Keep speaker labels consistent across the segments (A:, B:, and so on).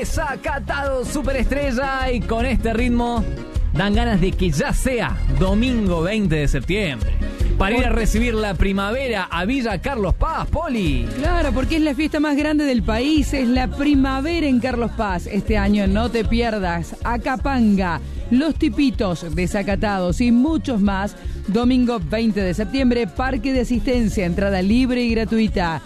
A: Desacatado Superestrella, y con este ritmo dan ganas de que ya sea domingo 20 de septiembre para ir a recibir la primavera a Villa Carlos Paz, Poli.
B: Claro, porque es la fiesta más grande del país, es la primavera en Carlos Paz. Este año no te pierdas Acapanga, Los Tipitos, Desacatados y muchos más. Domingo 20 de septiembre, parque de asistencia, entrada libre y gratuita.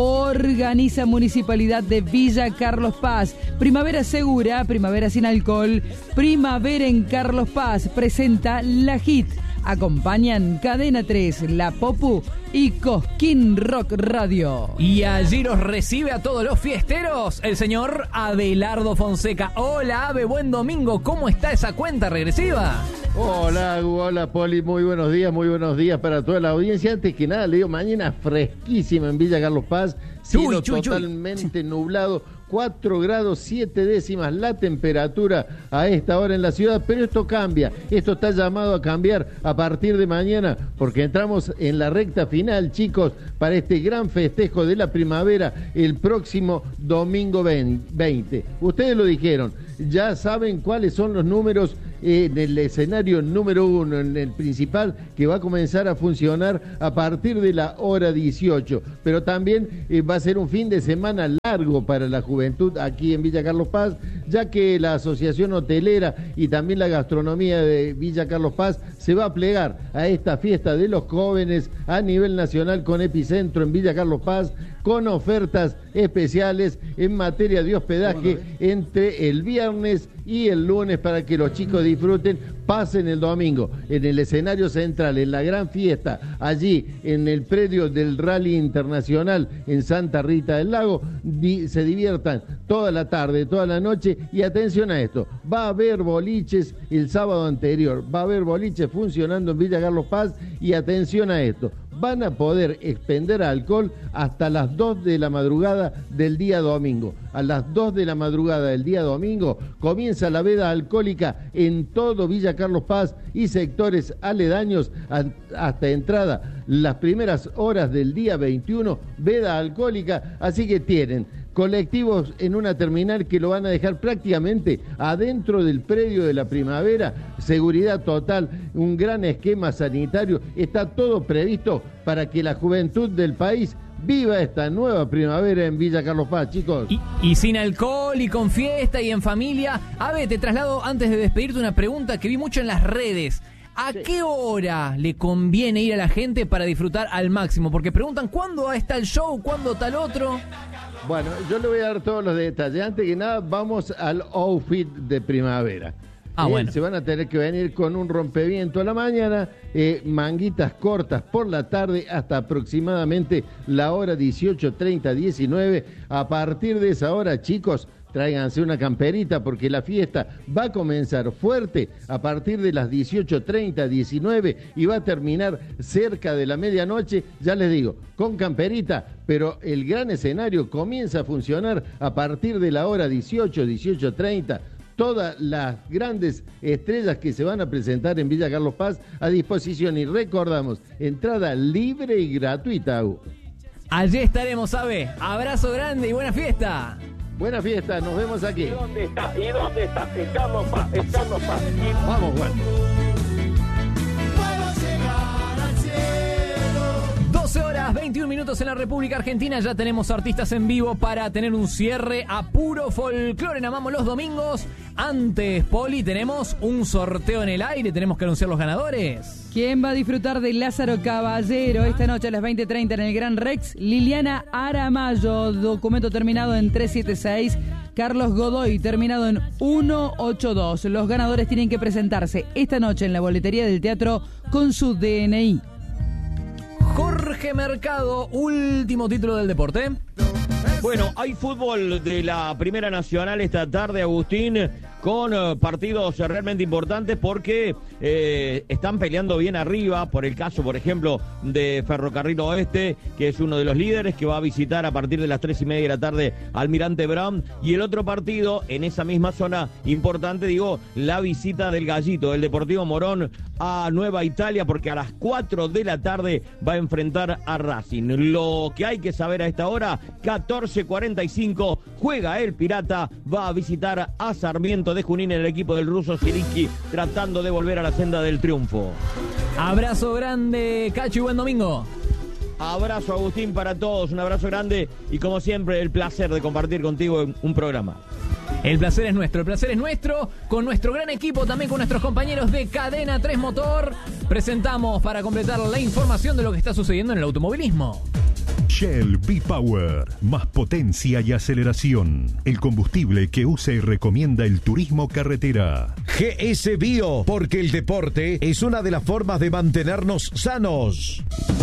B: Organiza Municipalidad de Villa Carlos Paz. Primavera segura, primavera sin alcohol. Primavera en Carlos Paz. Presenta La Hit. Acompañan Cadena 3, La Popu y Cosquín Rock Radio.
A: Y allí los recibe a todos los fiesteros el señor Abelardo Fonseca. Hola, Abe, buen domingo. ¿Cómo está esa cuenta regresiva?
C: Hola, hola, Poli. Muy buenos días para toda la audiencia. Antes que nada, le digo, mañana fresquísima en Villa Carlos Paz. Cielo totalmente nublado. 4 grados 7 décimas la temperatura a esta hora en la ciudad, pero esto cambia, esto está llamado a cambiar a partir de mañana, porque entramos en la recta final, chicos, para este gran festejo de la primavera el próximo domingo 20. Ustedes lo dijeron, ya saben cuáles son los números en el escenario número 1, en el principal, que va a comenzar a funcionar a partir de la hora 18, pero también va a ser un fin de semana largo para la juventud aquí en Villa Carlos Paz, ya que la Asociación Hotelera y también la gastronomía de Villa Carlos Paz se va a plegar a esta fiesta de los jóvenes a nivel nacional con epicentro en Villa Carlos Paz, con ofertas especiales en materia de hospedaje entre el viernes y el lunes para que los chicos disfruten, pasen el domingo en el escenario central, en la gran fiesta, allí en el predio del Rally Internacional en Santa Rita del Lago, se diviertan toda la tarde, toda la noche, y atención a esto, va a haber boliches el sábado anterior, va a haber boliches funcionando en Villa Carlos Paz, y atención a esto, van a poder expender alcohol hasta las 2 de la madrugada del día domingo. A las 2 de la madrugada del día domingo comienza la veda alcohólica en todo Villa Carlos Paz y sectores aledaños hasta entrada las primeras horas del día 21, veda alcohólica, así que tienen colectivos en una terminal que lo van a dejar prácticamente adentro del predio de la primavera, seguridad total, un gran esquema sanitario, está todo previsto para que la juventud del país viva esta nueva primavera en Villa Carlos Paz, chicos.
A: Y sin alcohol, y con fiesta, y en familia. Abe, te traslado, antes de despedirte, una pregunta que vi mucho en las redes. ¿A qué hora le conviene ir a la gente para disfrutar al máximo? Porque preguntan, ¿cuándo está el show? ¿Cuándo tal otro?
C: Bueno, yo le voy a dar todos los detalles. Antes que nada, vamos al outfit de primavera.
A: Bueno.
C: Se van a tener que venir con un rompeviento a la mañana, manguitas cortas por la tarde hasta aproximadamente la hora 18:30, 19. A partir de esa hora, chicos, tráiganse una camperita porque la fiesta va a comenzar fuerte a partir de las 18:30, 19 y va a terminar cerca de la medianoche, ya les digo, con camperita, pero el gran escenario comienza a funcionar a partir de la hora 18, 18:30. Todas las grandes estrellas que se van a presentar en Villa Carlos Paz a disposición, y recordamos, entrada libre y gratuita.
A: Allí estaremos, Abe. Abrazo grande y buena fiesta.
C: Buena fiesta, nos vemos aquí.
D: ¿Y dónde está? En Carlos Paz,
C: Vamos, Juan.
A: 12 horas, 21 minutos en la República Argentina. Ya tenemos artistas en vivo para tener un cierre a puro folclore. Amamos los domingos. Antes, Poli, tenemos un sorteo en el aire. Tenemos que anunciar los ganadores.
B: ¿Quién va a disfrutar de Lázaro Caballero esta noche a las 20:30 en el Gran Rex? Liliana Aramayo, documento terminado en 376. Carlos Godoy, terminado en 182. Los ganadores tienen que presentarse esta noche en la boletería del teatro con su DNI.
A: Jorge Mercado, último título del deporte.
E: Bueno, hay fútbol de la Primera Nacional esta tarde, Agustín. con partidos realmente importantes porque están peleando bien arriba, por el caso, por ejemplo, de Ferrocarril Oeste, que es uno de los líderes, que va a visitar a partir de las 3:30 de la tarde Almirante Brown, y el otro partido en esa misma zona importante, digo, la visita del Gallito, el Deportivo Morón, a Nueva Italia, porque a las 4 de la tarde va a enfrentar a Racing. Lo que hay que saber a esta hora, 14:45, juega el Pirata, va a visitar a Sarmiento de Junín, el equipo del ruso Zielinski, tratando de volver a la senda del triunfo.
A: Abrazo grande, Cacho, y buen domingo.
E: Abrazo, Agustín, para todos, un abrazo grande, y como siempre, el placer de compartir contigo un programa.
A: El placer es nuestro, con nuestro gran equipo, también con nuestros compañeros de Cadena 3 Motor. Presentamos para completar la información de lo que está sucediendo en el automovilismo.
F: Shell V-Power, más potencia y aceleración. El combustible que usa y recomienda el turismo carretera.
G: GS Bio, porque el deporte es una de las formas de mantenernos sanos.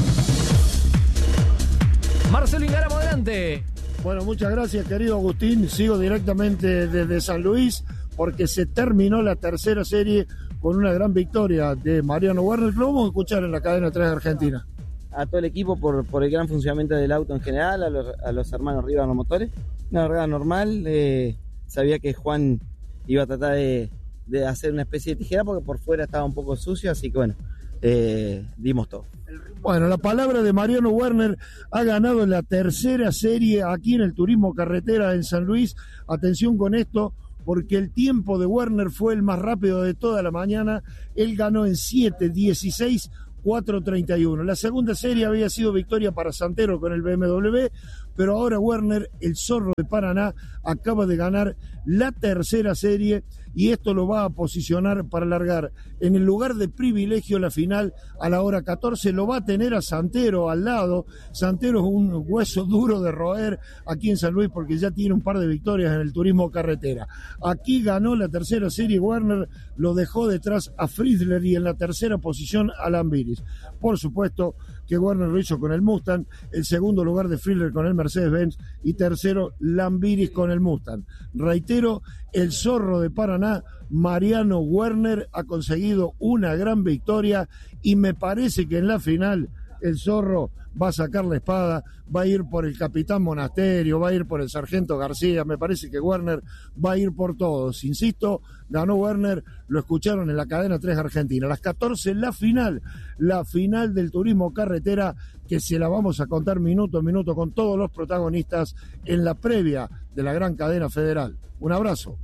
A: Marcelo Ingaramo, adelante.
H: Bueno, muchas gracias, querido Agustín. Sigo directamente desde San Luis porque se terminó la tercera serie con una gran victoria de Mariano Werner. Lo vamos a escuchar en la Cadena 3 de Argentina.
I: A todo el equipo por el gran funcionamiento del auto en general, a los hermanos Rivas en los motores. Una carrera normal, sabía que Juan iba a tratar de hacer una especie de tijera porque por fuera estaba un poco sucio, así que bueno, dimos todo.
H: Bueno, la palabra de Mariano Werner, ha ganado la tercera serie aquí en el Turismo Carretera en San Luis. Atención con esto, porque el tiempo de Werner fue el más rápido de toda la mañana. Él ganó en 7:16, 4:31. La segunda serie había sido victoria para Santero con el BMW, pero ahora Werner, el zorro de Paraná, acaba de ganar la tercera serie y esto lo va a posicionar para largar en el lugar de privilegio la final a la hora 14. Lo va a tener a Santero al lado. Santero es un hueso duro de roer aquí en San Luis porque ya tiene un par de victorias en el Turismo Carretera. Aquí ganó la tercera serie Werner, lo dejó detrás a Friedler y en la tercera posición a Lambiris. Por supuesto que Werner lo hizo con el Mustang, el segundo lugar de Friedler con el Mercedes-Benz y tercero Lambiris con el Mustang. Reitero, el zorro de Paraná, Mariano Werner, ha conseguido una gran victoria y me parece que en la final el zorro va a sacar la espada, va a ir por el capitán Monasterio, va a ir por el sargento García. Me parece que Werner va a ir por todos. Insisto, ganó Werner, lo escucharon en la Cadena 3 Argentina. A las 14 la final del Turismo Carretera, que se la vamos a contar minuto a minuto con todos los protagonistas en la previa de la gran cadena federal. Un abrazo.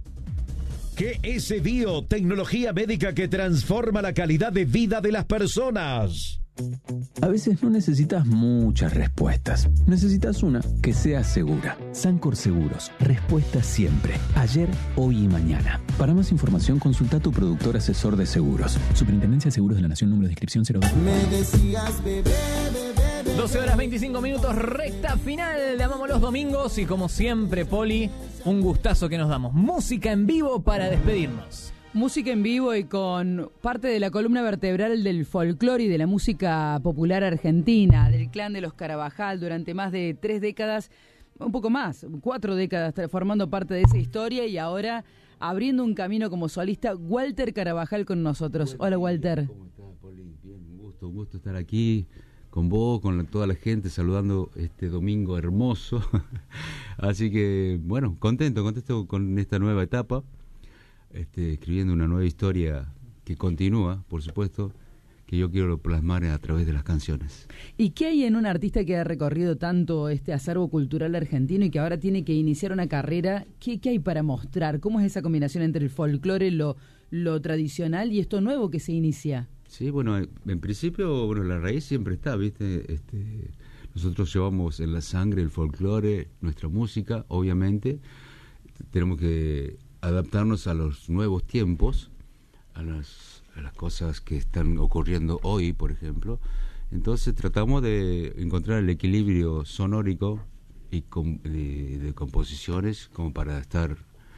G: GS Bio, tecnología médica que transforma la calidad de vida de las personas.
J: A veces no necesitas muchas respuestas. Necesitas una que sea segura. Sancor Seguros. Respuesta siempre. Ayer, hoy y mañana. Para más información, consulta a tu productor asesor de seguros. Superintendencia de Seguros de la Nación, número de inscripción 02.
K: Me decías, bebé.
A: 12 horas 25 minutos, recta final de Amamos los Domingos. Y como siempre, Poli, un gustazo que nos damos. Música en vivo para despedirnos.
B: Música en vivo y con parte de la columna vertebral del folclore y de la música popular argentina, del clan de los Carabajal, durante más de 3 décadas, un poco más, 4 décadas formando parte de esa historia y ahora abriendo un camino como solista, Walter Carabajal con nosotros. Hola, Walter.
L: ¿Cómo estás, Poli? Bien, un gusto estar aquí con vos, con toda la gente, saludando este domingo hermoso. Así que, bueno, contento con esta nueva etapa. Escribiendo una nueva historia que continúa, por supuesto, que yo quiero plasmar a través de las canciones.
B: ¿Y qué hay en un artista que ha recorrido tanto este acervo cultural argentino y que ahora tiene que iniciar una carrera? ¿Qué hay para mostrar? ¿Cómo es esa combinación entre el folclore, lo tradicional y esto nuevo que se inicia?
L: Sí, bueno, en principio, bueno, la raíz siempre está, ¿viste? Nosotros llevamos en la sangre el folclore, nuestra música, obviamente. Tenemos que adaptarnos a los nuevos tiempos, a las cosas que están ocurriendo hoy, por ejemplo. Entonces tratamos de encontrar el equilibrio sonórico y de composiciones como para estar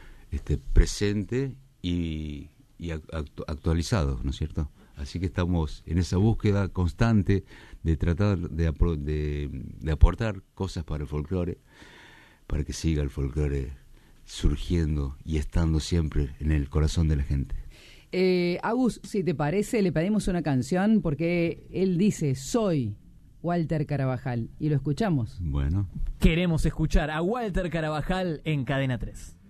L: presente y actualizado, ¿no es cierto? Así que estamos en esa búsqueda constante de tratar de aportar cosas para el folclore, para que siga el folclore surgiendo y estando siempre en el corazón de la gente.
B: Agus, si te parece, le pedimos una canción porque él dice, soy Walter Carabajal, y lo escuchamos.
L: Bueno.
A: Queremos escuchar a Walter Carabajal en Cadena 3.